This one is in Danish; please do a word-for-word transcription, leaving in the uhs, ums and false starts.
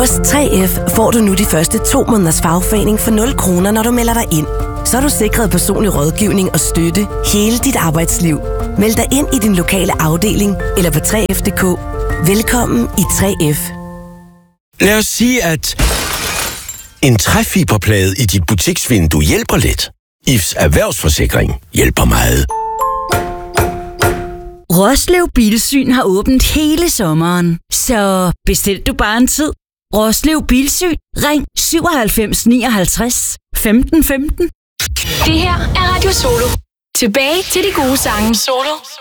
Hos tre F får du nu de første to måneders fagforening for nul kroner, når du melder dig ind. Så er du sikret personlig rådgivning og støtte hele dit arbejdsliv. Meld dig ind i din lokale afdeling eller på tre F punktum d k. Velkommen i tre F. Lad os sige, at en træfiberplade i dit butiksvindue hjælper lidt. I F's erhvervsforsikring hjælper meget. Roslev Bilsyn har åbent hele sommeren, så bestil du bare en tid. Roslev Bilsyn. Ring syvoghalvfems nioghalvtreds femten femten. Det her er Radio Solo. Tilbage til de gode sange. Solo